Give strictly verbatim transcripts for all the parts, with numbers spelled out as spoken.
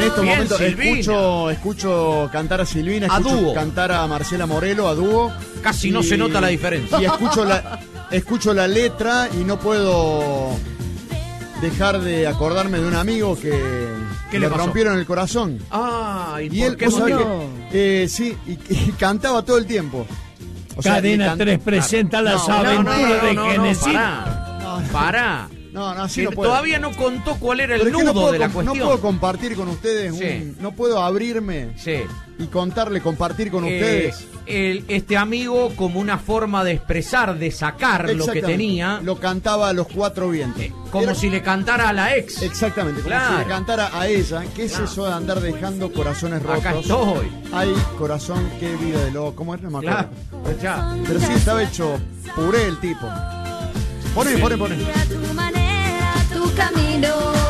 estos Bien, momentos Silvina. escucho, escucho cantar a Silvina, A escucho dúo. cantar a Marcela Morelo, a dúo. Casi no se nota la diferencia. Y escucho la, escucho la letra y no puedo dejar de acordarme de un amigo que ¿Qué le le pasó? rompieron el corazón. Ah, ¿y, Y por él, qué vos sabés murió? que, eh, sí, y, y cantaba todo el tiempo. O sea, le Cadena can- tres presenta las No, no, aventuras No, no, de no, no, Genesis. pará. No, no. Pará. No, no, así Que no puedo. todavía no contó cuál era el Pero es que nudo no puedo, de la com- cuestión. no puedo compartir con ustedes, un- Sí. no puedo abrirme Sí. y contarle, compartir con Eh, ustedes. el- este amigo, como una forma de expresar, de sacar lo que Exactamente. tenía, Lo cantaba a los cuatro vientos. eh, como Era- si le cantara a la ex. Exactamente, como Claro. si le cantara a ella. ¿Qué es Claro. eso de andar dejando corazones rotos? Acá estoy. Ay, corazón, qué vida de loco. ¿Cómo es? No me acuerdo. Claro, ya. Pero sí estaba hecho puré el tipo. Poné, poné, poné. A tu manera, tu camino.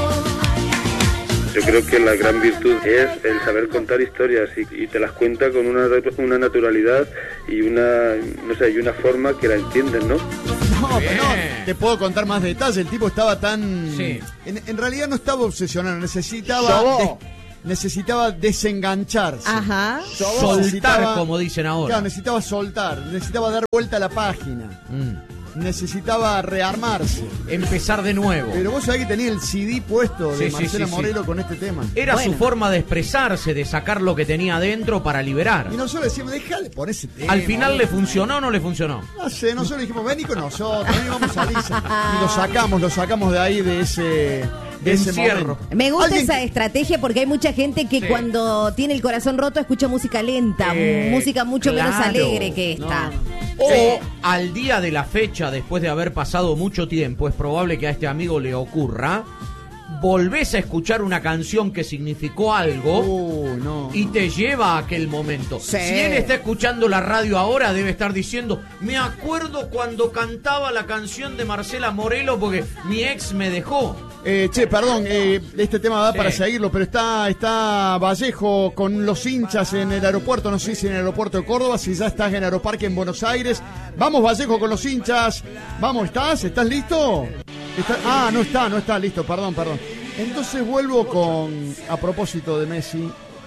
Yo creo que la gran virtud es el saber contar historias y, y te las cuenta con una, una naturalidad y una, no sé, y una forma que la entienden, ¿no? No, Bien. pero no, te puedo contar más detalles. El tipo estaba tan... Sí. En, en realidad no estaba obsesionado, necesitaba... Sobó. des- necesitaba desengancharse. Ajá. Soltar, Necesitaba- como dicen ahora. Claro, necesitaba soltar, necesitaba dar vuelta a la página, Mm. necesitaba rearmarse. Empezar de nuevo. Pero vos sabés que tenía el C D puesto de Sí, sí, Marcela sí, sí. Morelo con este tema. Era Bueno. su forma de expresarse, de sacar lo que tenía adentro para liberar. Y nosotros decíamos, déjale por ese tema. Al final boludo. le funcionó o no le funcionó. No sé, nosotros dijimos, vení con nosotros, vení, vamos a salir. Y lo sacamos, lo sacamos de ahí, de ese, de ese Encierro. momento. Me gusta Alguien esa que- estrategia porque hay mucha gente que Sí. cuando tiene el corazón roto escucha música lenta, Eh, música mucho menos claro. alegre que esta. No, O al día de la fecha, después de haber pasado mucho tiempo, es probable que a este amigo le ocurra, volvés a escuchar una canción que significó algo Uy, no. y te lleva a aquel momento. Sí. Si él está escuchando la radio ahora, debe estar diciendo, me acuerdo cuando cantaba la canción de Marcela Morelo porque mi ex me dejó. Eh, che, perdón, eh, este tema da Sí. para seguirlo, pero está, está Vallejo con los hinchas en el aeropuerto, no sé si en el aeropuerto de Córdoba, si ya estás en Aeroparque en Buenos Aires. Vamos, Vallejo, con los hinchas. Vamos, ¿estás? ¿Estás listo? ¿Está? Ah, no está, no está listo, perdón, perdón. Entonces vuelvo con, a propósito de Messi,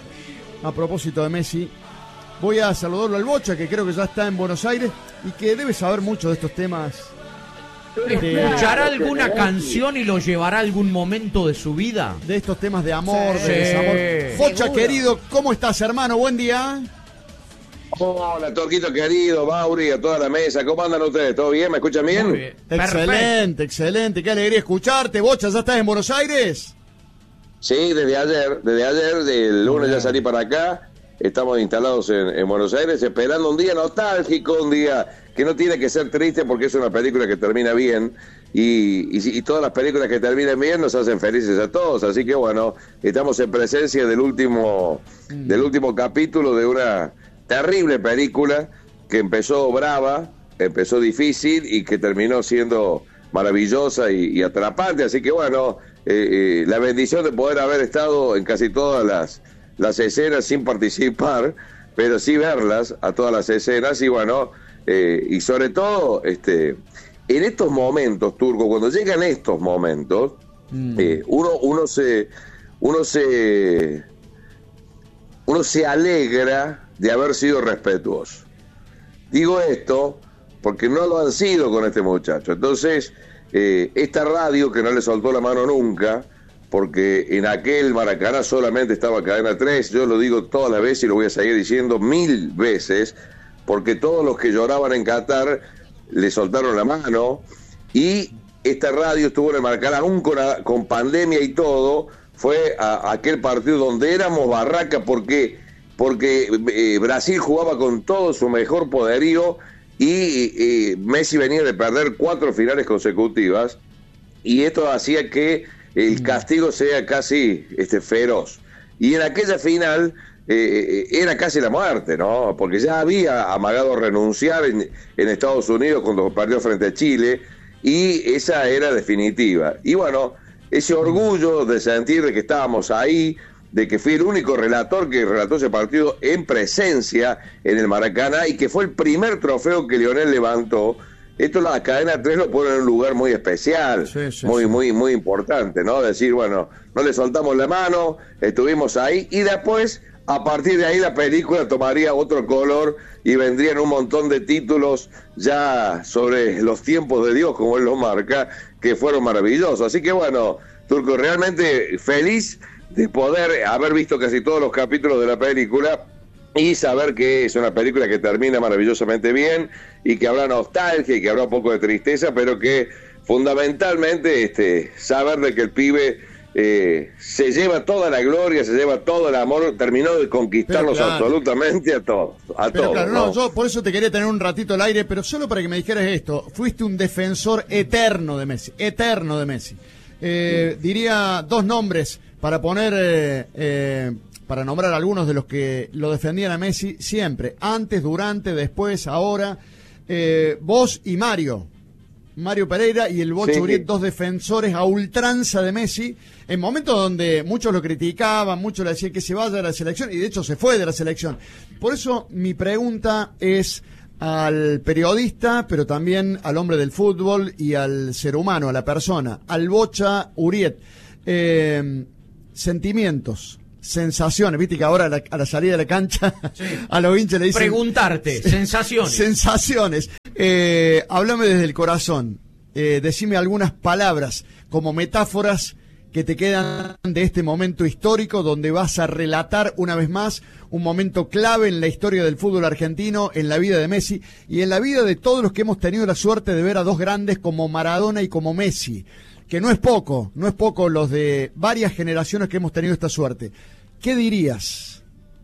a propósito de Messi, voy a saludarlo al Bocha, que creo que ya está en Buenos Aires y que debe saber mucho de estos temas. De- ¿Escuchará alguna canción y lo llevará a algún momento de su vida? de estos temas de amor, Sí. de desamor. Bocha, Seguro. querido, ¿cómo estás, hermano? Buen día. Hola, Torquito querido, Mauri, a toda la mesa. ¿Cómo andan ustedes? ¿Todo bien? ¿Me escuchan bien? Muy bien. Perfecto. Excelente, excelente. Qué alegría escucharte. Bocha, ¿ya estás en Buenos Aires? Sí, desde ayer. Desde ayer, el lunes Bien. ya salí para acá. Estamos instalados en, en Buenos Aires esperando un día nostálgico, un día que no tiene que ser triste porque es una película que termina bien. Y, y, y todas las películas que terminen bien nos hacen felices a todos. Así que bueno, estamos en presencia del último, Mm. del último capítulo de una terrible película que empezó brava, empezó difícil y que terminó siendo maravillosa y, y atrapante. Así que bueno, eh, eh, la bendición de poder haber estado en casi todas las, las escenas sin participar, pero sí verlas a todas las escenas y bueno, eh, y sobre todo este en estos momentos, Turco, cuando llegan estos momentos, Mm. eh, uno, uno se uno se uno se alegra de haber sido respetuoso. Digo esto porque no lo han sido con este muchacho. Entonces, eh, esta radio que no le soltó la mano nunca, porque en aquel Maracaná solamente estaba Cadena tres, yo lo digo todas las veces y lo voy a seguir diciendo mil veces, porque todos los que lloraban en Qatar le soltaron la mano, y esta radio estuvo en el Maracaná aún con, con pandemia y todo, fue a, a aquel partido donde éramos barraca porque, porque eh, Brasil jugaba con todo su mejor poderío y eh, Messi venía de perder cuatro finales consecutivas y esto hacía que el castigo sea casi este, feroz. Y en aquella final eh, era casi la muerte, ¿no? Porque ya había amagado renunciar en, en Estados Unidos cuando perdió frente a Chile y esa era definitiva. Y bueno, ese orgullo de sentir de que estábamos ahí, de que fui el único relator que relató ese partido en presencia en el Maracaná y que fue el primer trofeo que Lionel levantó. Esto la cadena tres lo pone en un lugar muy especial, Sí, sí, muy, sí. muy, muy importante, ¿no? Decir, bueno, no le soltamos la mano, estuvimos ahí y después, a partir de ahí, la película tomaría otro color y vendrían un montón de títulos ya sobre los tiempos de Dios, como él lo marca, que fueron maravillosos. Así que bueno, Turco, realmente feliz de poder haber visto casi todos los capítulos de la película y saber que es una película que termina maravillosamente bien y que habrá nostalgia y que habrá un poco de tristeza, pero que fundamentalmente este, saber de que el pibe eh, se lleva toda la gloria, se lleva todo el amor, terminó de conquistarnos claro. absolutamente a todos. A pero todos claro, ¿no? no, yo por eso te quería tener un ratito al aire, pero solo para que me dijeras esto, fuiste un defensor eterno de Messi, eterno de Messi. Eh, diría dos nombres para poner... Eh, eh, para nombrar algunos de los que lo defendían a Messi siempre, antes, durante, después, ahora, eh, vos y Mario, Mario Pereira y el Bocho sí. Uriet, dos defensores a ultranza de Messi, en momentos donde muchos lo criticaban, muchos le decían que se vaya de la selección, y de hecho se fue de la selección. Por eso mi pregunta es al periodista, pero también al hombre del fútbol y al ser humano, a la persona, al Bocha Uriet, eh, sentimientos, sensaciones, viste que ahora a la, a la salida de la cancha sí. a los hinchas le dicen... Preguntarte, sensaciones. Sensaciones. Eh, háblame desde el corazón. Eh, decime algunas palabras como metáforas que te quedan de este momento histórico donde vas a relatar una vez más un momento clave en la historia del fútbol argentino, en la vida de Messi y en la vida de todos los que hemos tenido la suerte de ver a dos grandes como Maradona y como Messi. Que no es poco, no es poco los de varias generaciones que hemos tenido esta suerte. ¿Qué dirías?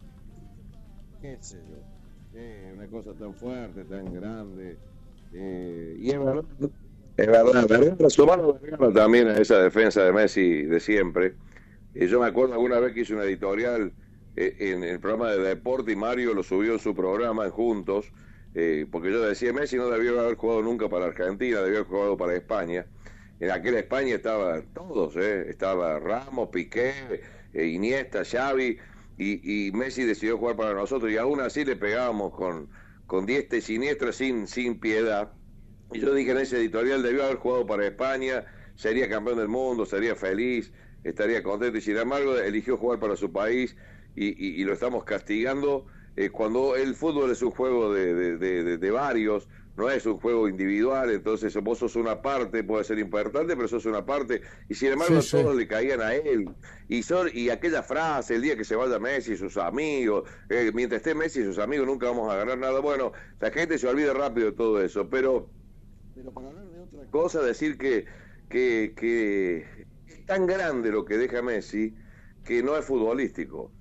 ¿Qué sé yo? Eh, una cosa tan fuerte, tan grande. Eh, y es verdad, es verdad, verdad, sumando también a esa defensa de Messi de siempre. Eh, yo me acuerdo alguna vez que hice una editorial eh, en el programa de deporte y Mario lo subió en su programa juntos, eh, porque yo decía, Messi no debió haber jugado nunca para Argentina, debió haber jugado para España. En aquella España estaban todos, ¿eh? Estaba Ramos, Piqué, eh, Iniesta, Xavi, y, y Messi decidió jugar para nosotros, y aún así le pegábamos con, con diestra y siniestra sin, sin piedad. Y yo dije en ese editorial, debió haber jugado para España, sería campeón del mundo, sería feliz, estaría contento, y sin embargo eligió jugar para su país, y, y, y lo estamos castigando, eh, cuando el fútbol es un juego de, de, de, de, de varios, no es un juego individual, entonces vos sos una parte, puede ser importante, pero sos una parte, y sin embargo sí, todos sí. le caían a él, y son, y aquella frase, el día que se vaya Messi y sus amigos, eh, mientras esté Messi y sus amigos nunca vamos a ganar nada, bueno, la gente se olvida rápido de todo eso, pero, pero para hablar de otra cosa, decir que, que, que es tan grande lo que deja Messi, que no es futbolístico.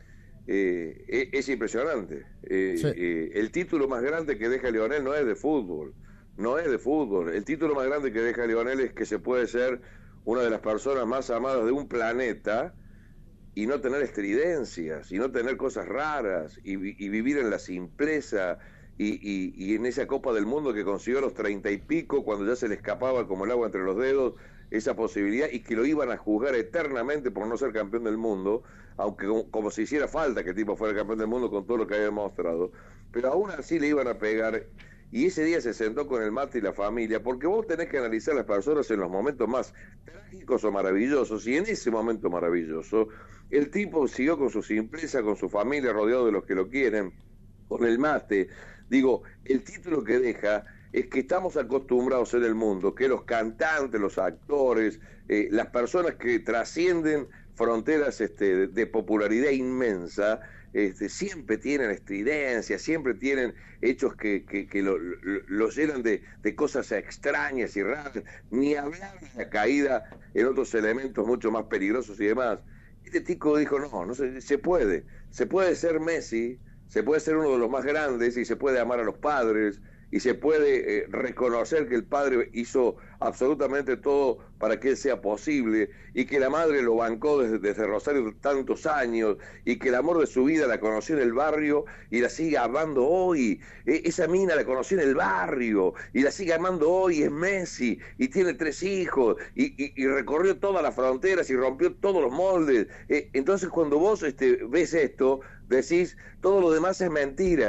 Eh, es, es impresionante. Eh, sí. eh, el título más grande que deja Lionel no es de fútbol, no es de fútbol. El título más grande que deja Lionel es que se puede ser una de las personas más amadas de un planeta y no tener estridencias, y no tener cosas raras, y, y vivir en la simpleza, y, y, y en esa Copa del Mundo que consiguió a los treinta y pico, cuando ya se le escapaba como el agua entre los dedos esa posibilidad, y que lo iban a juzgar eternamente por no ser campeón del mundo, aunque como, como si hiciera falta que el tipo fuera campeón del mundo con todo lo que había demostrado, pero aún así le iban a pegar, y ese día se sentó con el mate y la familia, porque vos tenés que analizar a las personas en los momentos más trágicos o maravillosos, y en ese momento maravilloso, el tipo siguió con su simpleza, con su familia, rodeado de los que lo quieren, con el mate. Digo, el título que deja es que estamos acostumbrados en el mundo, que los cantantes, los actores, eh, las personas que trascienden fronteras este, de, de popularidad inmensa, este, siempre tienen estridencias, siempre tienen hechos que, que, que lo, lo, lo llenan de, de cosas extrañas y raras, ni hablar de la caída en otros elementos mucho más peligrosos y demás. Este tico dijo, no, no se, se puede, se puede ser Messi, se puede ser uno de los más grandes y se puede amar a los padres, y se puede eh, reconocer que el padre hizo absolutamente todo para que él sea posible, y que la madre lo bancó desde, desde Rosario tantos años, y que el amor de su vida la conoció en el barrio y la sigue amando hoy. E- esa mina la conoció en el barrio y la sigue amando hoy, es Messi, y tiene tres hijos, y, y, y recorrió todas las fronteras y rompió todos los moldes. E- entonces cuando vos este, ves esto, decís, todo lo demás es mentira.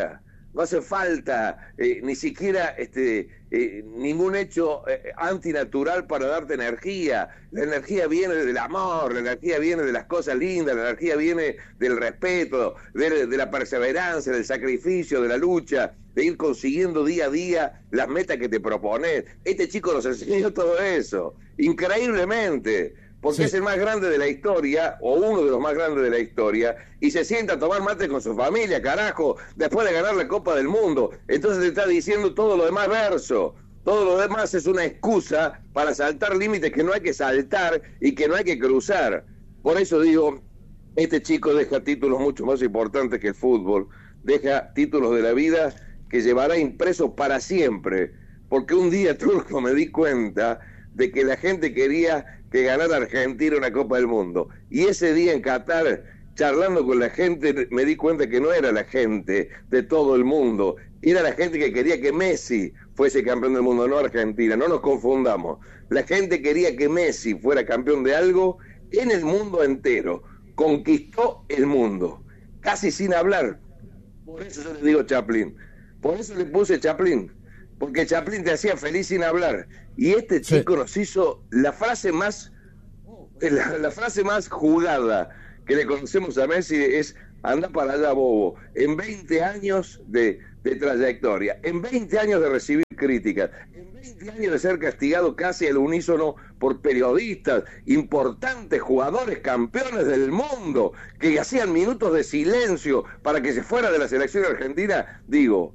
no hace falta eh, ni siquiera este, eh, ningún hecho eh, antinatural para darte energía. La energía viene del amor, la energía viene de las cosas lindas, la energía viene del respeto, de, de la perseverancia, del sacrificio, de la lucha, de ir consiguiendo día a día las metas que te propones. Este chico nos enseñó todo eso, increíblemente. Porque sí. Es el más grande de la historia, o uno de los más grandes de la historia, y se sienta a tomar mate con su familia, carajo, después de ganar la Copa del Mundo. Entonces te está diciendo todo lo demás verso. Todo lo demás es una excusa para saltar límites que no hay que saltar y que no hay que cruzar. Por eso digo, este chico deja títulos mucho más importantes que el fútbol, deja títulos de la vida que llevará impresos para siempre. Porque un día, Turco, me di cuenta de que la gente quería que ganara Argentina una Copa del Mundo. Y ese día en Qatar, charlando con la gente, me di cuenta que no era la gente de todo el mundo, era la gente que quería que Messi fuese campeón del mundo, no Argentina, no nos confundamos. La gente quería que Messi fuera campeón de algo en el mundo entero. Conquistó el mundo, casi sin hablar. Por eso yo le digo Chaplin, por eso le puse Chaplin, porque Chaplin te hacía feliz sin hablar. Y este chico sí. Nos hizo la frase más la, la frase más jugada que le conocemos a Messi es: anda para allá, bobo. En veinte años de, de trayectoria, en veinte años de recibir críticas, en veinte años de ser castigado casi al unísono por periodistas, importantes jugadores, campeones del mundo, que hacían minutos de silencio para que se fuera de la selección argentina, digo,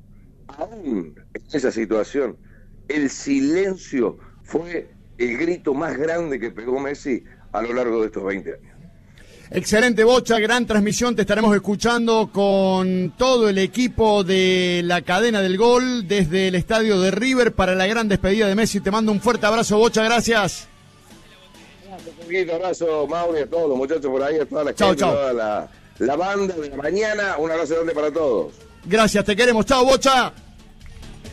aún en esa situación, el silencio fue el grito más grande que pegó Messi a lo largo de estos veinte años. Excelente, Bocha, gran transmisión, te estaremos escuchando con todo el equipo de la cadena del gol desde el estadio de River para la gran despedida de Messi. Te mando un fuerte abrazo, Bocha, gracias. Un poquito abrazo, Mauri, a todos los muchachos por ahí, a toda la chau, gente, chau. toda la, la banda de la mañana, un abrazo grande para todos. Gracias, te queremos, chao, Bocha.